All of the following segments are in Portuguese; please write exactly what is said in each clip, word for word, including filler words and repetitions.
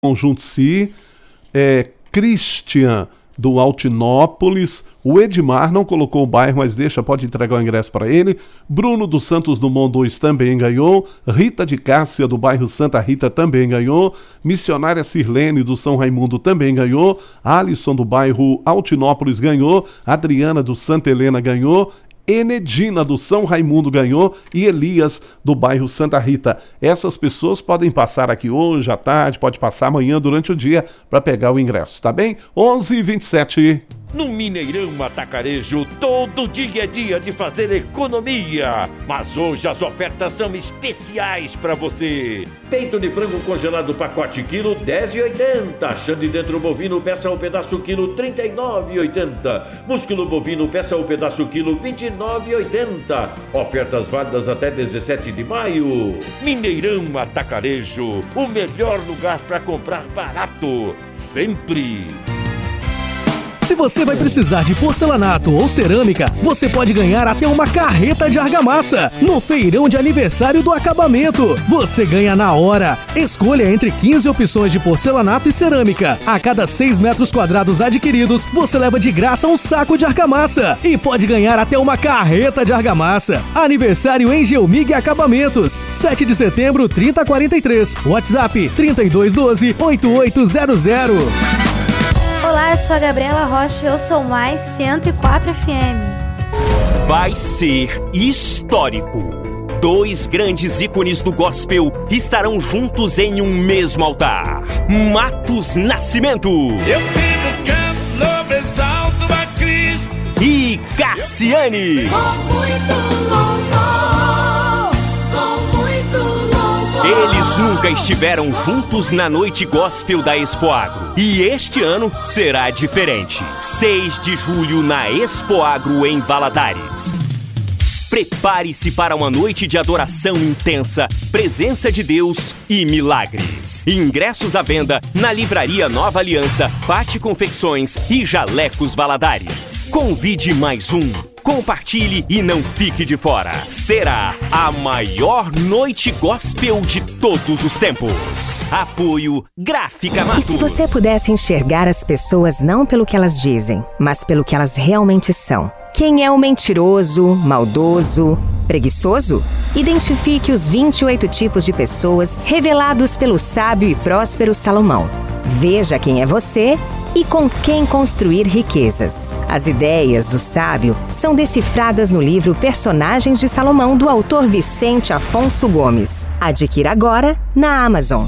Conjunto Si, é, Christian do Altinópolis, o Edmar não colocou o bairro, mas deixa, pode entregar o ingresso para ele. Bruno dos Santos Dumont dois também ganhou. Rita de Cássia do bairro Santa Rita também ganhou. Missionária Sirlene do São Raimundo também ganhou. Alisson do bairro Altinópolis ganhou. Adriana do Santa Helena ganhou. Enedina do São Raimundo ganhou e Elias do bairro Santa Rita. Essas pessoas podem passar aqui hoje à tarde, pode passar amanhã durante o dia para pegar o ingresso, tá bem? onze e vinte e sete. No Mineirão Atacarejo, todo dia é dia de fazer economia. Mas hoje as ofertas são especiais para você. Peito de frango congelado pacote quilo dez reais e oitenta centavos. Chande dentro bovino peça ao pedaço quilo trinta e nove reais e oitenta centavos. Músculo bovino peça ao pedaço quilo vinte e nove reais e oitenta centavos. Ofertas válidas até dezessete de maio. Mineirão Atacarejo, o melhor lugar para comprar barato. Sempre. Se você vai precisar de porcelanato ou cerâmica, você pode ganhar até uma carreta de argamassa no feirão de aniversário do acabamento. Você ganha na hora. Escolha entre quinze opções de porcelanato e cerâmica. A cada seis metros quadrados adquiridos, você leva de graça um saco de argamassa e pode ganhar até uma carreta de argamassa. Aniversário em Gelmig Acabamentos, sete de setembro, trinta quarenta e três. WhatsApp trinta e dois doze, oitenta e oito zero zero. Olá, eu sou a Gabriela Rocha e eu sou mais cento e quatro F M. Vai ser histórico. Dois grandes ícones do gospel estarão juntos em um mesmo altar. Matos Nascimento. Eu fico canto, louvo, exalto a Cristo. E Cassiane. Com muito louvor, com muito louvor. Eles nunca estiveram juntos na noite gospel da Expoagro. E este ano será diferente. seis de julho na Expoagro em Valadares. Prepare-se para uma noite de adoração intensa, presença de Deus e milagres. Ingressos à venda na Livraria Nova Aliança, Pati Confecções e Jalecos Valadares. Convide mais um. Compartilhe e não fique de fora. Será a maior noite gospel de todos os tempos. Apoio Gráfica Matos. E se você pudesse enxergar as pessoas não pelo que elas dizem, mas pelo que elas realmente são? Quem é o mentiroso, maldoso, preguiçoso? Identifique os vinte e oito tipos de pessoas revelados pelo sábio e próspero Salomão. Veja quem é você e com quem construir riquezas. As ideias do sábio são decifradas no livro Personagens de Salomão, do autor Vicente Afonso Gomes. Adquira agora na Amazon.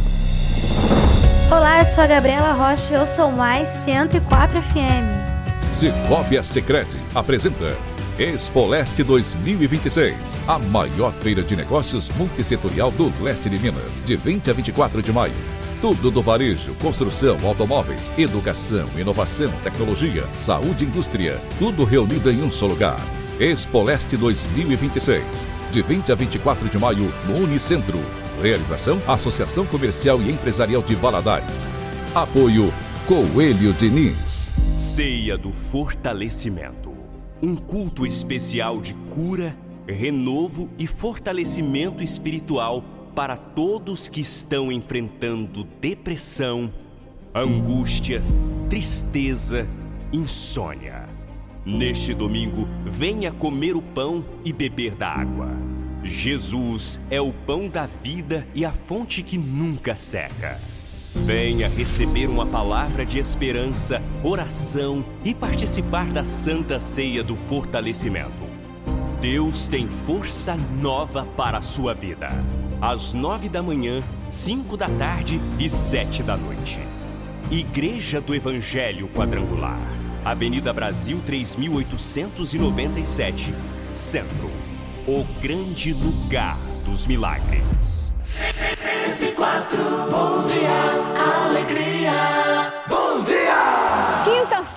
Olá, eu sou a Gabriela Rocha e eu sou mais cento e quatro F M. Cicobi Sicredi apresenta Expo Leste dois mil e vinte e seis, a maior feira de negócios multissetorial do leste de Minas, de vinte a vinte e quatro de maio. Tudo do varejo, construção, automóveis, educação, inovação, tecnologia, saúde e indústria. Tudo reunido em um só lugar. Expo Leste dois mil e vinte e seis, de vinte a vinte e quatro de maio, no Unicentro. Realização: Associação Comercial e Empresarial de Valadares. Apoio Coelho Diniz. Ceia do Fortalecimento. Um culto especial de cura, renovo e fortalecimento espiritual para todos que estão enfrentando depressão, angústia, tristeza, insônia. Neste domingo, venha comer o pão e beber da água. Jesus é o pão da vida e a fonte que nunca seca. Venha receber uma palavra de esperança, oração e participar da Santa Ceia do Fortalecimento. Deus tem força nova para a sua vida. Às nove da manhã, cinco da tarde e sete da noite. Igreja do Evangelho Quadrangular. Avenida Brasil três mil oitocentos e noventa e sete, Centro. O grande lugar dos milagres. sessenta e quatro, bom dia, alegria, bom dia! Quinta-feira pra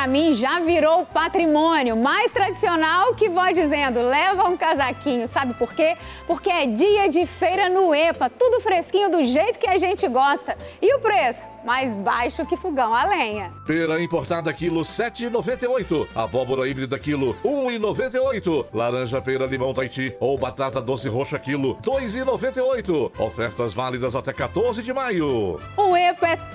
pra mim já virou patrimônio. Mais tradicional que vó dizendo, leva um casaquinho. Sabe por quê? Porque é dia de feira no EPA. Tudo fresquinho do jeito que a gente gosta. E o preço? Mais baixo que fogão a lenha. Pera importada quilo sete reais e noventa e oito centavos. Abóbora híbrida quilo um real e noventa e oito centavos. Laranja, pera, limão, Tahiti ou batata doce roxa quilo dois reais e noventa e oito centavos. Ofertas válidas até quatorze de maio. O EPA é